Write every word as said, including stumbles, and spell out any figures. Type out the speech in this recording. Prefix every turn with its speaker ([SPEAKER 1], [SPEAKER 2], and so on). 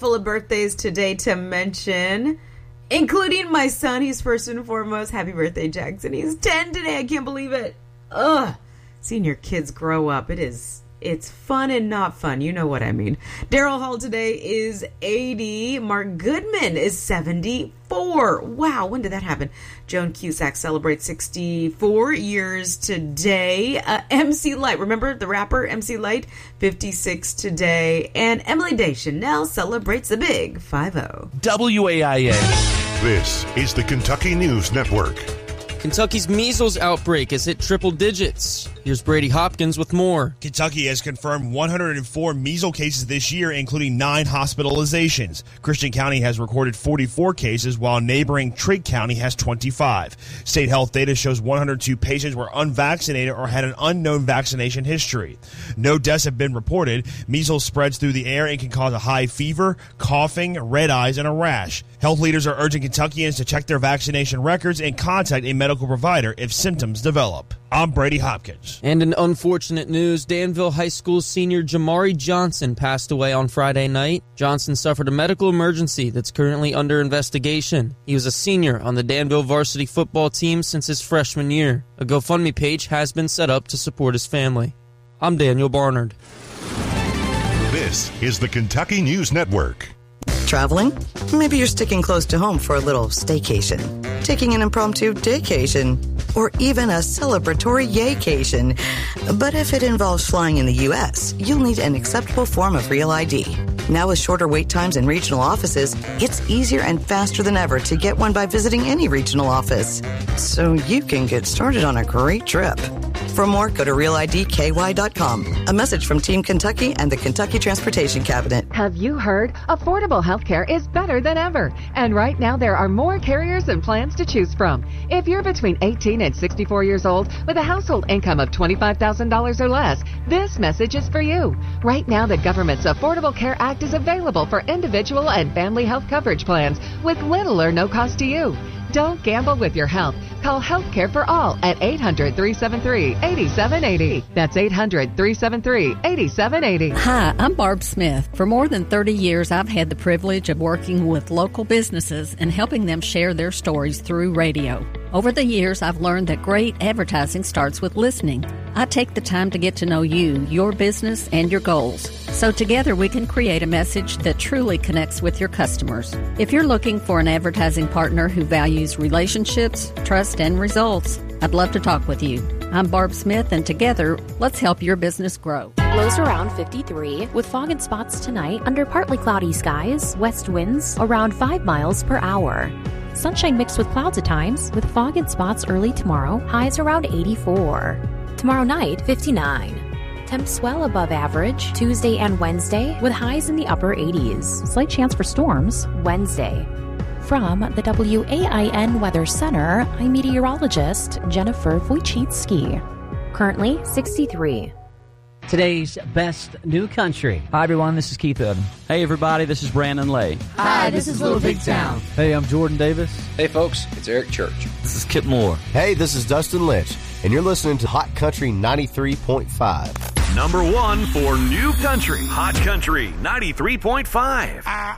[SPEAKER 1] handful of birthdays today to mention, including my son. He's first and foremost. Happy birthday, Jackson. He's ten today. I can't believe it. Ugh. Seeing your kids grow up, it is, it's fun and not fun. You know what I mean. Daryl Hall today is eighty. Mark Goodman is seventy-four. Wow, when did that happen? Joan Cusack celebrates sixty-four years today. Uh, M C Light, remember the rapper M C Light? fifty-six today. And Emily Deschanel celebrates a big five oh.
[SPEAKER 2] W A I A.
[SPEAKER 3] This is the Kentucky News Network.
[SPEAKER 4] Kentucky's measles outbreak has hit triple digits. Here's Brady Hopkins with more.
[SPEAKER 5] Kentucky has confirmed one hundred four measles cases this year, including nine hospitalizations. Christian County has recorded forty-four cases, while neighboring Trigg County has twenty-five. State health data shows one hundred two patients were unvaccinated or had an unknown vaccination history. No deaths have been reported. Measles spreads through the air and can cause a high fever, coughing, red eyes, and a rash. Health leaders are urging Kentuckians to check their vaccination records and contact a medical provider if symptoms develop. I'm Brady Hopkins.
[SPEAKER 4] And in unfortunate news, Danville High School senior Jamari Johnson passed away on Friday night. Johnson suffered a medical emergency that's currently under investigation. He was a senior on the Danville varsity football team since his freshman year. A GoFundMe page has been set up to support his family. I'm Daniel Barnard.
[SPEAKER 3] This is the Kentucky News Network.
[SPEAKER 6] Traveling? Maybe you're sticking close to home for a little staycation, taking an impromptu daycation, or even a celebratory yaycation. But if it involves flying in the U S, you'll need an acceptable form of real I D. Now with shorter wait times in regional offices, it's easier and faster than ever to get one by visiting any regional office. So you can get started on a great trip. For more, go to real I D K Y dot com. A message from Team Kentucky and the Kentucky Transportation Cabinet.
[SPEAKER 7] Have you heard? Affordable health care is better than ever. And right now there are more carriers and plans to choose from. If you're between eighteen and sixty-four years old with a household income of twenty-five thousand dollars or less, this message is for you. Right now the government's Affordable Care Act is available for individual and family health coverage plans with little or no cost to you. Don't gamble with your health. Call Healthcare for All at eight hundred, three seven three, eight seven eight zero. That's eight hundred, three seven three, eight seven eight zero.
[SPEAKER 8] Hi, I'm Barb Smith. For more than thirty years, I've had the privilege of working with local businesses and helping them share their stories through radio. Over the years, I've learned that great advertising starts with listening. I take the time to get to know you, your business, and your goals. So together we can create a message that truly connects with your customers. If you're looking for an advertising partner who values relationships, trust, and results, I'd love to talk with you. I'm Barb Smith, and together, let's help your business grow.
[SPEAKER 9] Lows around fifty-three with fog and spots tonight under partly cloudy skies, west winds around five miles per hour. Sunshine mixed with clouds at times with fog and spots early tomorrow, highs around eighty-four. Tomorrow night, fifty-nine. Temps well above average Tuesday and Wednesday with highs in the upper eighties. Slight chance for storms Wednesday. From the W A I N Weather Center, I'm meteorologist Jennifer Wojcicki. Currently sixty-three.
[SPEAKER 10] Today's best new country.
[SPEAKER 11] Hi, everyone. This is Keith Urban.
[SPEAKER 12] Hey, everybody. This is Brandon Lay.
[SPEAKER 13] Hi, this is Little Big Town.
[SPEAKER 14] Hey, I'm Jordan Davis.
[SPEAKER 15] Hey, folks. It's Eric Church.
[SPEAKER 16] This is Kip Moore.
[SPEAKER 17] Hey, this is Dustin Lynch, and you're listening to Hot Country ninety-three point five.
[SPEAKER 2] Number one for new country. Hot Country ninety-three point five.
[SPEAKER 18] I